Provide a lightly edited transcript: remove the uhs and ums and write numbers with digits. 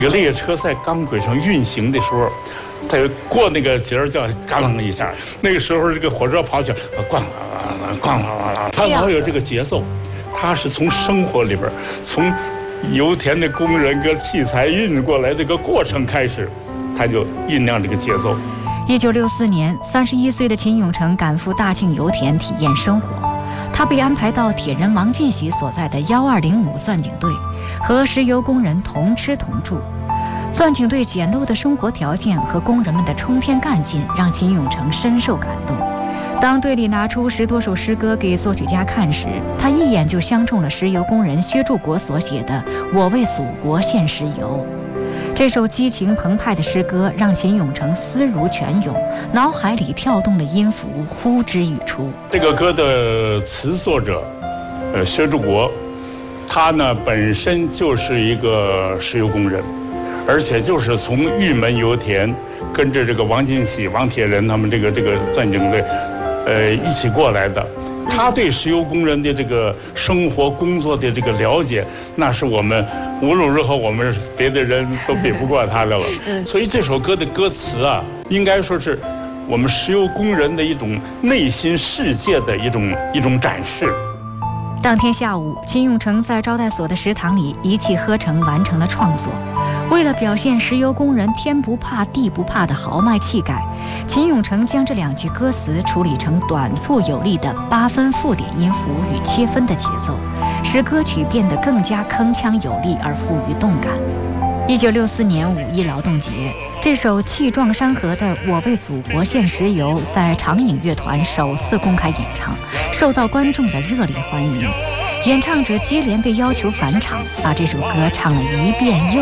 这个列车在钢轨上运行的时候，它过那个节儿叫嘎啷一下，那个时候这个火车跑起来，咣啦啦，咣啦啦，它老有这个节奏。它是从生活里边，从油田的工人跟器材运过来这个过程开始，它就酝酿这个节奏。 1964年，31岁的秦永成赶赴大庆油田体验生活。他被安排到铁人王进喜所在的1205钻井队，和石油工人同吃同住。钻井队简陋的生活条件和工人们的冲天干劲，让秦永成深受感动。当队里拿出10多首诗歌给作曲家看时，他一眼就相中了石油工人薛柱国所写的《我为祖国献石油》。这首激情澎湃的诗歌让秦永成思如泉涌，脑海里跳动的音符呼之欲出。 这个歌的词作者，薛柱国，他呢本身就是一个石油工人，而且就是从玉门油田跟着这个王进喜、王铁人他们这个钻井队，一起过来的。他对石油工人的这个生活工作的这个了解，那是我们无论如何我们别的人都比不过他的了。所以这首歌的歌词啊，应该说是我们石油工人的一种内心世界的一种展示。 当天下午，秦永成在招待所的食堂里一气呵成完成了创作。为了表现石油工人天不怕地不怕的豪迈气概，秦永成将这2句歌词处理成短促有力的8分附点音符与切分的节奏，使歌曲变得更加铿锵有力而富于动感。1964年5一劳动节，这首气壮山河的《我为祖国献石油》在长影乐团首次公开演唱，受到观众的热烈欢迎。演唱者接连被要求返场，把这首歌唱了一遍又